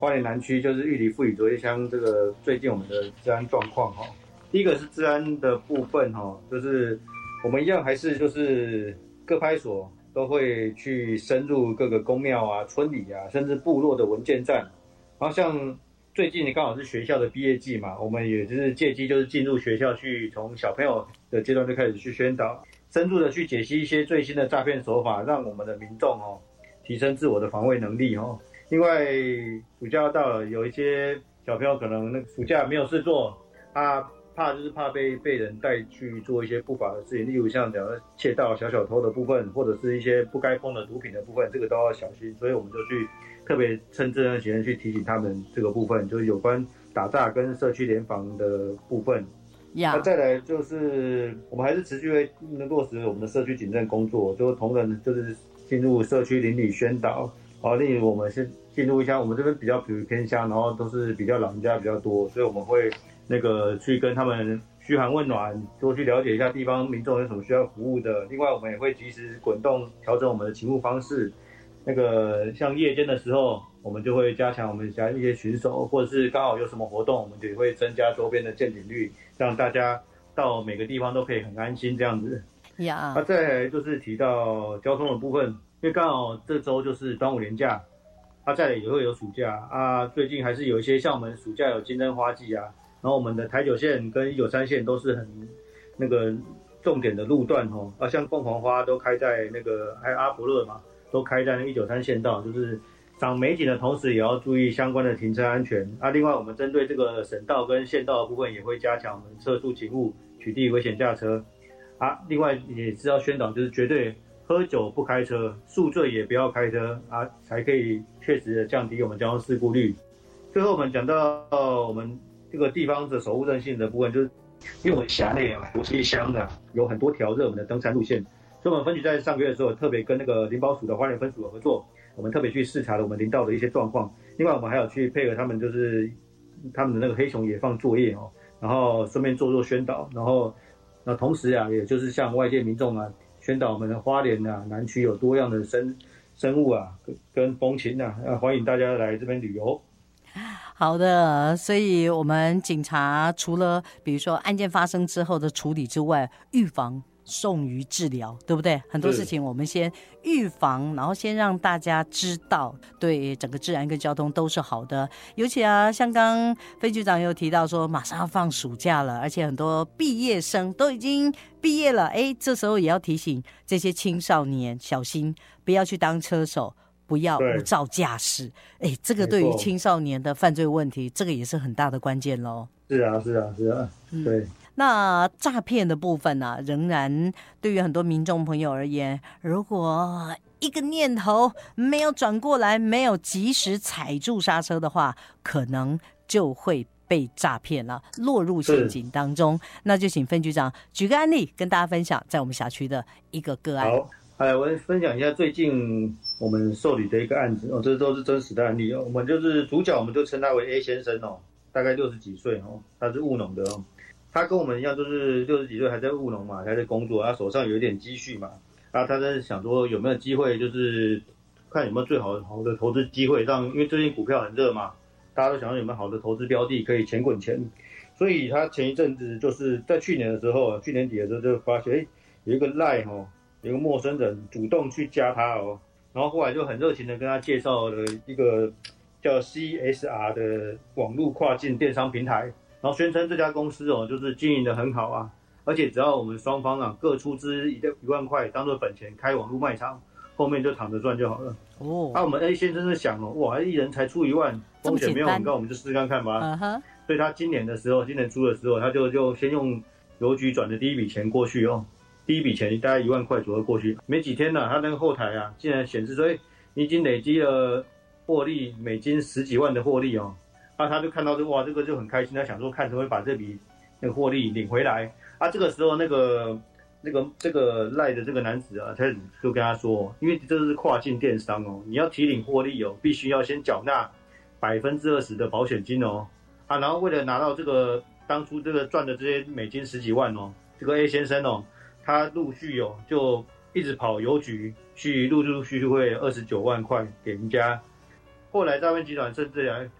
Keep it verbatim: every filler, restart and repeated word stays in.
花莲南区就是玉里富里卓叶乡这个最近我们的治安状况哈。第一个是治安的部分哈，就是我们一样还是就是各派出所都会去深入各个公庙啊、村里啊，甚至部落的文件站。然后像最近刚好是学校的毕业季嘛，我们也就是借机就是进入学校去，从小朋友的阶段就开始去宣导，深入的去解析一些最新的诈骗手法，让我们的民众哦提升自我的防卫能力哦。另外暑假到了，有一些小朋友可能那个暑假没有事做，他怕就是怕被被人带去做一些不法的事情，例如像讲的窃盗、小小偷的部分，或者是一些不该碰的毒品的部分，这个都要小心。所以我们就去特别趁这段时间去提醒他们这个部分，就是有关打诈跟社区联防的部分。那、yeah. 再来就是我们还是持续会落实我们的社区警政工作，就同仁就是进入社区邻里宣导。好，例如我们是进入一下，我们这边比较比如偏乡，然后都是比较老人家比较多，所以我们会那个去跟他们嘘寒问暖，多去了解一下地方民众有什么需要服务的。另外，我们也会及时滚动调整我们的勤务方式。那个像夜间的时候，我们就会加强我们家一些巡守，或者是刚好有什么活动，我们也会增加周边的见警率，让大家到每个地方都可以很安心这样子。 呀、yeah. 啊，再来就是提到交通的部分。因为刚好这周就是端午连假，啊，再来也会有暑假啊。最近还是有一些像我们暑假有金灯花季啊，然后我们的台九线跟一九三线都是很那个重点的路段哦，啊，像凤凰花都开在那个还有阿婆勒嘛，都开在那一九三线道，就是赏美景的同时也要注意相关的停车安全啊。另外，我们针对这个省道跟县道的部分也会加强我们测速勤务，取缔危险驾车啊。另外也是要宣导，就是绝对喝酒不开车，宿醉也不要开车啊，才可以确实的降低我们交通事故率。最后我们讲到我们这个地方的守护韧性的部分，就是因为我们辖内啊，我是一乡的，有很多条热门的登山路线，所以我们分局在上个月的时候特别跟那个林保署的花莲分署有合作，我们特别去视察了我们林道的一些状况。另外我们还有去配合他们，就是他们的那个黑熊野放作业哦，然后顺便做做宣导，然后那同时啊，也就是向外界民众啊宣导我们的花莲啊南区有多样的生生物啊跟风情啊，欢迎大家来这边旅游。 好的，所以我们警察除了比如说案件发生之后的处理之外，预防重于治疗，对不对？很多事情我们先预防，然后先让大家知道，对整个治安跟交通都是好的。尤其啊，像刚分局长又提到说，马上要放暑假了，而且很多毕业生都已经毕业了，哎，这时候也要提醒这些青少年小心，不要去当车手，不要无照驾驶。哎，这个对于青少年的犯罪问题，这个也是很大的关键咯。 是啊，是啊，是啊，对。嗯， 那诈骗的部分呢、啊，仍然对于很多民众朋友而言，如果一个念头没有转过来，没有及时踩住刹车的话，可能就会被诈骗了，落入陷阱当中。那就请分局长举个案例跟大家分享，在我们辖区的一个个案。 好，哎，我分享一下最近我们受理的一个案子哦，这都是真实的案例哦。我们就是主角，我们就称他为 A 先生哦，大概六十几岁哦，他是务农的哦。他跟我们一样，就是六十几岁还在务农嘛，还在工作，他手上有一点积蓄嘛，啊，他在想说有没有机会，就是看有没有最好好的投资机会，让因为最近股票很热嘛，大家都想要有没有好的投资标的可以钱滚钱，所以他前一阵子就是在去年的时候，去年底的时候就发现，哎，有一个 LINE 哦，有一个陌生人主动去加他哦，然后后来就很热情的跟他介绍了一个叫 C S R 的网络跨境电商平台。然后宣称这家公司哦，就是经营的很好啊，而且只要我们双方啊各出资一一万块当做本钱开网络卖场，后面就躺着赚就好了。哦，那、啊、我们 A 先生是想哦，哇，一人才出一万，风险没有很高，我们就试试看看吧。Uh-huh. 所以他今年的时候，今年初的时候，他就就先用邮局转的第一笔钱过去哦，第一笔钱大概一万块左右过去，没几天呢、啊，他那个后台啊，竟然显示说，哎，你已经累积了获利美金十几万的获利哦。啊，他就看到这哇，这个就很开心，他想说看可不可以把这笔那个获利领回来。啊，这个时候那个那个这个赖的这个男子啊，他就跟他说，因为这是跨境电商哦，你要提领获利哦，必须要先缴纳百分之二十的保险金哦。啊，然后为了拿到这个当初这个赚的这些美金十几万哦，这个 A 先生哦，他陆续哦就一直跑邮局去，陆陆续续会二十九万块给人家。 后来诈骗集团甚至还